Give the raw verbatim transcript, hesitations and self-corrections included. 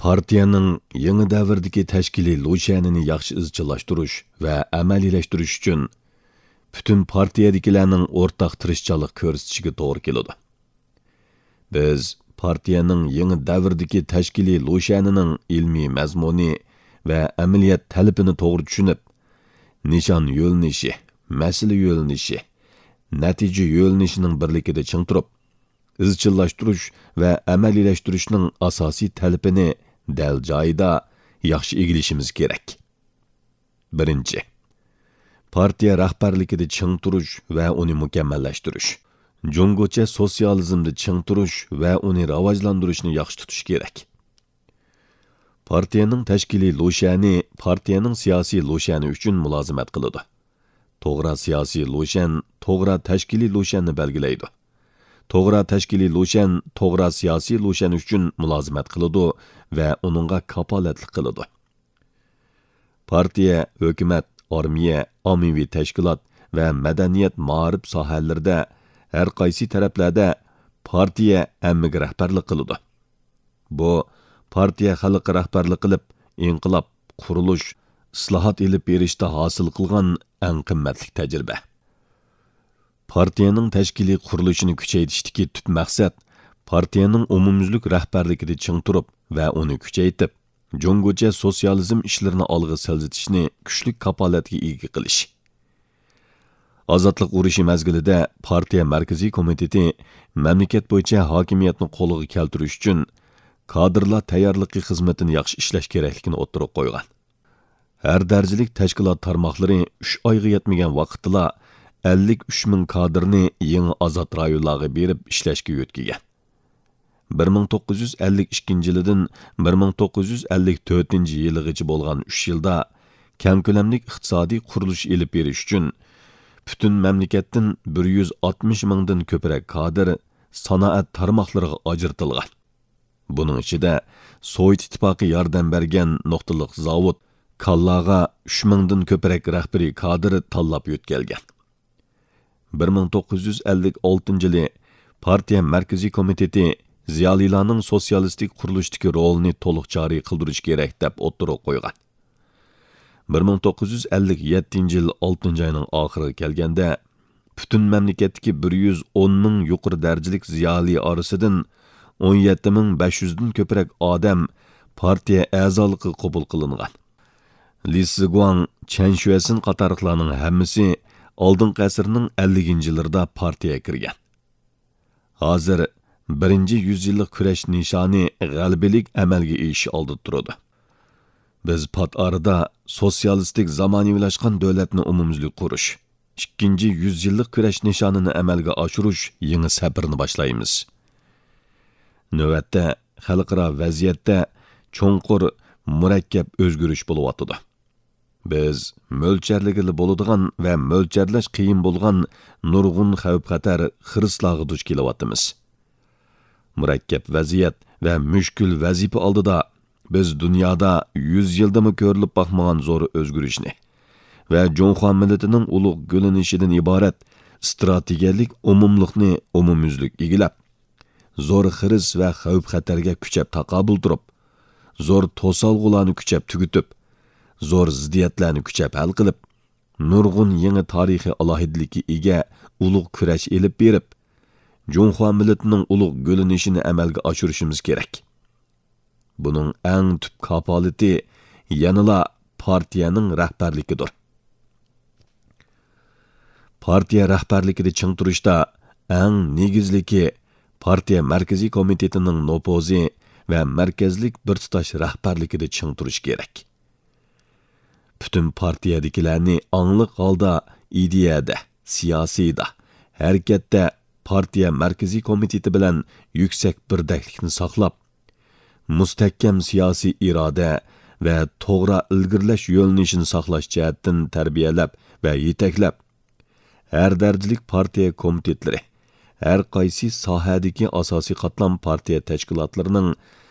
partiyaning yangi davrdagi tashkiliy lo'shanini yaxshi izchillashtirish va amaliylashtirish uchun butun partiyadagilarning o'rtaq tirishchilik ko'rsatishiga to'g'ri keladi. Biz partiyaning yangi davrdagi tashkiliy lo'shanining ilmiy mazmuni va amaliyat talabini to'g'ri tushunib, nishon yo'lnishi, masala yo'lnishi, natija yo'lnishining birligida ching turib, izchillashtirish va amaliylashtırishning asosiy talabini dal joyida yaxshi egilishimiz kerak. Birinchi, partiya rahbarligida ching turish va uni mukammallashtirish. Jungocha sotsializmni ching turish va uni rivojlantirishni yaxshi tutish kerak. Partiyaning tashkiliy lo'shani partiyaning siyosiy lo'shani uchun mulozimat qiladi. To'g'ri siyosiy lo'shan to'g'ri tashkiliy lo'shanni belgilaydi. To'g'ri tashkiliy lo'shan to'g'ri siyosiy lo'shan uchun mulozimat qiladi va uningga kapolatlik qiladi. Partiya, hukumat, armiya, ommaviy tashkilot va madaniyat ma'rif sohalarida har qaysi taraflarda partiya hammaga rahbarlik qiladi. Bu partiya xalq rahbarlik qilib, inqilob, qurilish, islohot elib berishda hosil qilgan eng qimmatli tajriba. Partiyaning tashkiliy qurilishini kuchaytirishdagi tub maqsad partiyaning umumyuzlik rahbarligida ching turib va uni kuchaytib, jungocha sotsializm ishlarini olg'a siljitishni kuchli kapolatga ega qilish. Ozodlik urushi mazgilida partiya markaziy komiteti mamlakat bo'yicha hokimiyatni qo'lga keltirish uchun kadrlar tayyorligi xizmatini yaxshi ishlash kerakligini o'tirib qo'ygan. Har darajalik tashkilot tarmoqlari uch oyga yetmagan vaqtda ellik uch ming kadrni yangi azod rayonlarga berib ishlashga yo'tkigan. bir ming to'qqiz yuz ellik ikkinchi yildan bir ming to'qqiz yuz ellik to'rtinchi yilgacha bo'lgan uch yilda kam ko'lamli iqtisodiy qurilish elib berish uchun butun mamlakatdan bir yuz oltmish mingdan ko'proq kadr sanoat tarmoqlariga ajratilgan. Buning ichida Sovet ittifoqi yordam bergan nuqtaliq zavod Kallaga uch mingdan ko'proq rahbariy kadr tanlab yo'tkalgan. bir ming to'qqiz yuz ellik oltinchi yili partiya markaziy komiteti ziyolilarning sotsialistik qurilishdagi rolini to'liq joriy qildirish kerak deb o'tirib qo'ygan. bir ming to'qqiz yuz ellik yettinchi yil oltinchi oyning oxiriga kelganda butun mamlakatdagi bir yuz o'n ming yuqori darajalik ziyoli orasidan o'n yetti ming besh yuz dan ko'proq odam partiya a'zoligiga qabul qilingan. Li Siguang, Chen Shuesin qatorliqlarning hammasi oldingi asrning elliginchi yillarida partiyaga kirgan. Hozir birinchi yüzyillik kurash nishoni g'alabalik amalga erish oldida turadi. Biz pat arada sotsialistik zamonaviylashgan davlatni umumyuzlik qurish, ikkinchi yüzyillik kurash nishonini amalga oshirish yangi sabrni boshlaymiz. Navbatda xalqaro vaziyatda cho'nqur murakkab o'zgarish bo'layotdi. Biz mo'lcharligili bo'ladigan va mo'lcharlash qiyin bo'lgan nurg'un xavf-xatar xirislarga duch kelyapmiz. Murakkab vaziyat va mushkul vazifa oldida biz dunyoda yuz yildami ko'rilib boqmagan zo'r o'zgarishni va Jonxon millatining ulug' gulinishidan iborat strategiyalik umumlikni umumyuzlik egilab, zo'r xiris va xavf-xatarga kuchab taqobil turib, zo'r to'solg'ularni kuchab tugutib, zo'r ziddiyatlarni kuchab hal qilib, nurg'un yangi tarixiy alohidlikka ega ulug' kurash elib berib, Jonxon millatining ulug' gulinishini amalga oshirishimiz kerak. Buning eng tub kapolati yanala partiyaning rahbarligidir. Partiya rahbarligida ching turishda eng negizligi partiya markaziy komitetining nopozi va markazlik bir tutash rahbarligida ching turish kerak. Bütün partiyadagilarni angliq holda ideyada, siyosiyda, harakatda partiya markaziy komiteti bilan yuksak birdaklikni saqlab, mustahkam siyosiy iroda va to'g'ri ilgirlash yo'lnishini saqlash jihatdan tarbiyalab va yetaklab, har darajalik partiya komitetlari, har qaysi sohadagi asosiy qatlam partiya tashkilotlarining